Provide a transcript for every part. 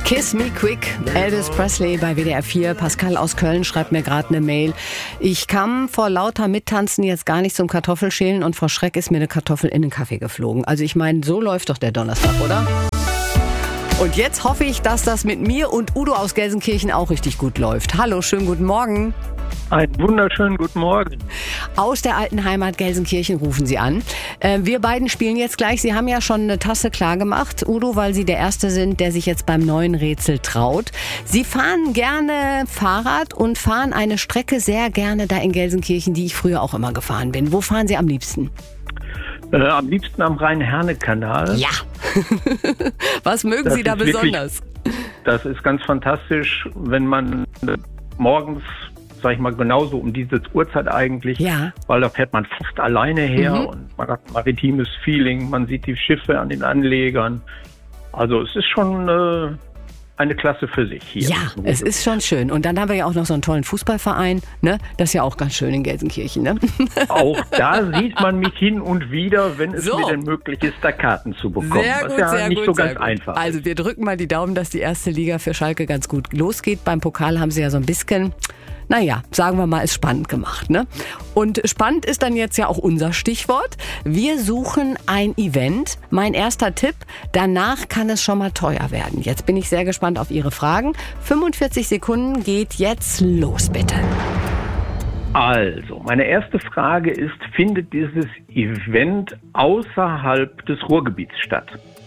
Kiss Me Quick, Elvis Presley bei WDR 4. Pascal aus Köln schreibt mir gerade eine Mail. Ich kam vor lauter Mittanzen jetzt gar nicht zum Kartoffelschälen und vor Schreck ist mir eine Kartoffel in den Kaffee geflogen. Also ich meine, so läuft doch der Donnerstag, oder? Und jetzt hoffe ich, dass das mit mir und Udo aus Gelsenkirchen auch richtig gut läuft. Hallo, schönen guten Morgen. Einen wunderschönen guten Morgen. Aus der alten Heimat Gelsenkirchen rufen Sie an. Wir beiden spielen jetzt gleich. Sie haben ja schon eine Tasse klar gemacht, Udo, weil Sie der Erste sind, der sich jetzt beim neuen Rätsel traut. Sie fahren gerne Fahrrad und fahren eine Strecke sehr gerne da in Gelsenkirchen, die ich früher auch immer gefahren bin. Wo fahren Sie am liebsten? Am liebsten am Rhein-Herne-Kanal. Ja. Was mögen Sie da besonders? Das ist ganz fantastisch, wenn man morgens, sag ich mal, genauso um diese Uhrzeit eigentlich, weil da fährt man fast alleine her und man hat ein maritimes Feeling, man sieht die Schiffe an den Anlegern. Also es ist schon eine Klasse für sich hier. Ja, es ist schon schön. Und dann haben wir ja auch noch so einen tollen Fußballverein, ne? Das ist ja auch ganz schön in Gelsenkirchen, ne? Auch da sieht man mich hin und wieder, wenn es mir denn möglich ist, da Karten zu bekommen. Sehr gut, was ja sehr nicht gut, so sehr ganz gut. einfach. Also wir drücken mal die Daumen, dass die erste Liga für Schalke ganz gut losgeht. Beim Pokal haben sie ja so ein bisschen, naja, sagen wir mal, ist spannend gemacht, ne? Und spannend ist dann jetzt ja auch unser Stichwort. Wir suchen ein Event. Mein erster Tipp, danach kann es schon mal teuer werden. Jetzt bin ich sehr gespannt auf Ihre Fragen. 45 Sekunden geht jetzt los, bitte. Also, meine erste Frage ist, findet dieses Event außerhalb des Ruhrgebiets statt?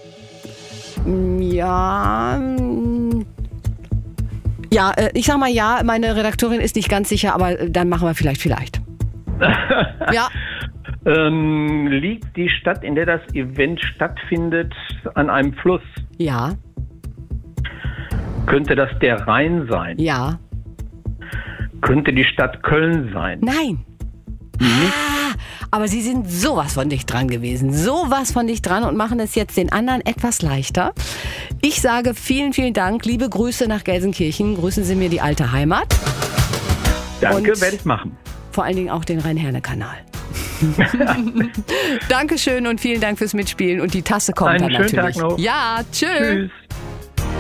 Ja, ich sag mal ja, meine Redakteurin ist nicht ganz sicher, aber dann machen wir vielleicht. Ja. Liegt die Stadt, in der das Event stattfindet, an einem Fluss? Ja. Könnte das der Rhein sein? Ja. Könnte die Stadt Köln sein? Nein. Aber Sie sind sowas von dicht dran gewesen. Sowas von dicht dran und machen es jetzt den anderen etwas leichter. Ich sage vielen, vielen Dank. Liebe Grüße nach Gelsenkirchen. Grüßen Sie mir die alte Heimat. Danke, werde ich machen. Vor allen Dingen auch den Rhein-Herne-Kanal. Dankeschön und vielen Dank fürs Mitspielen. Und die Tasse kommt dann natürlich. Einen schönen Tag noch. Ja, tschüss.